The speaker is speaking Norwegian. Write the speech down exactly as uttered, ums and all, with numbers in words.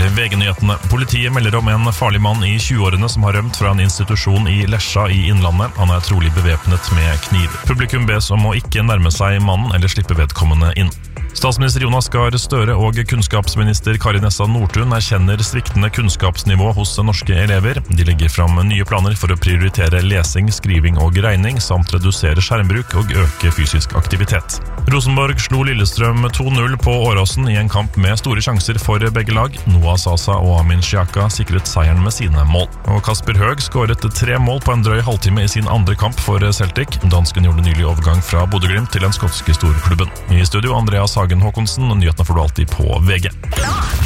V G-nyhetene. Politiet melder om en farlig mann i tjueårene som har rømt fra en institusjon i Lesja i Innlandet. Han er trolig bevæpnet med kniv. Publikum bes om å ikke nærme seg mannen eller slippe vedkommende inn. Statsminister Jonas Gahr Støre og kunnskapsminister Kari Nessa Nordtun erkjenner sviktende kunnskapsnivå hos norske elever. De legger fram nye planer for å prioritere lesing, skriving og regning, samt redusere skjermbruk og øke fysisk aktivitet. Rosenborg slo Lillestrøm to null på Åråsen i en kamp med store sjanser for begge lag. Noah Sasa og Amin Xhaka sikret seieren med sine mål. Og Kasper Høeg skåret tre mål på en drøy halvtime i sin andre kamp for Celtic. Dansken gjorde nylig overgang fra Bodø/Glimt til den skotske storklubben. I studio Andreas Hagen Håkonsen, og nyhetene får du alltid på V G.